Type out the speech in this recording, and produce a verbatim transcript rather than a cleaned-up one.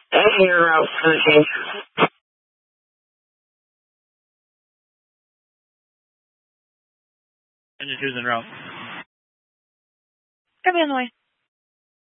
Engine your route for the change. Engine two's en route. Copy on the way.